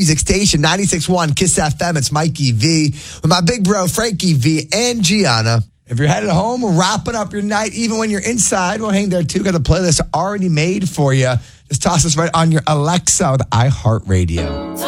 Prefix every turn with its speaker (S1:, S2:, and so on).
S1: music station, 96.1 Kiss FM. It's Mikey V with my big bro, Frankie V and Gianna. If you're headed home or wrapping up your night, even when you're inside, we'll hang there too. Got a playlist already made for you. Just toss us right on your Alexa with iHeartRadio.